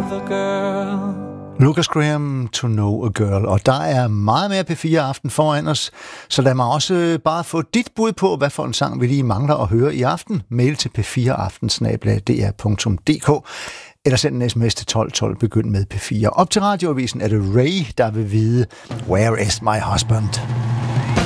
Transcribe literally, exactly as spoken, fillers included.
a girl. Lucas Graham, To Know a Girl. Og der er meget mere P fire Aften foran os, så lad mig også bare få dit bud på, hvad for en sang vi lige mangler at høre i aften. Mail til p fire aften snabel-a d r punktum d k eller send en sms til tolv tolv, begynd med P fire. Op til radioavisen er det Ray, der vil vide Where is my husband?